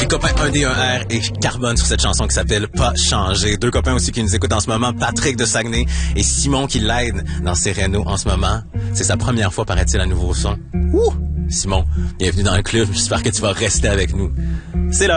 copains 1D1R et Carbone sur cette chanson qui s'appelle Pas changer. Deux copains aussi qui nous écoutent en ce moment, Patrick de Saguenay et Simon qui l'aide dans ses rénaux en ce moment. C'est sa première fois, paraît-il, à nouveau son. Ouh! Simon, bienvenue dans le club. J'espère que tu vas rester avec nous. C'est là.